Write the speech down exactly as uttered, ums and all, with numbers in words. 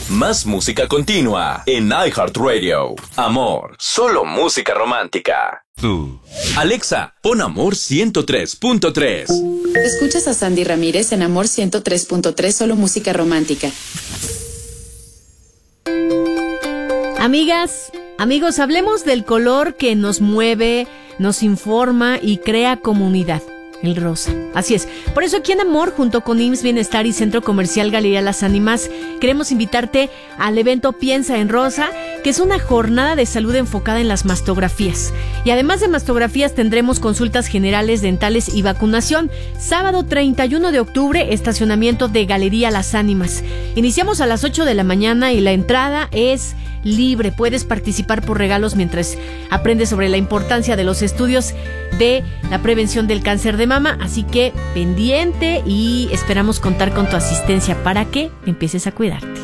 Más música continua en iHeartRadio. Amor, solo música romántica. Tú. Alexa, pon Amor ciento tres punto tres. Escuchas a Sandy Ramírez en Amor ciento tres punto tres, solo música romántica. Amigas, amigos, hablemos del color que nos mueve, nos informa y crea comunidad. El rosa. Así es. Por eso aquí en Amor, junto con I M S S Bienestar y Centro Comercial Galería Las Ánimas, queremos invitarte al evento Piensa en Rosa, que es una jornada de salud enfocada en las mastografías. Y además de mastografías tendremos consultas generales, dentales y vacunación. Sábado treinta y uno de octubre, estacionamiento de Galería Las Ánimas. Iniciamos a las ocho de la mañana y la entrada es libre. Puedes participar por regalos mientras aprendes sobre la importancia de los estudios de la prevención del cáncer de mama, así que pendiente y esperamos contar con tu asistencia para que empieces a cuidarte.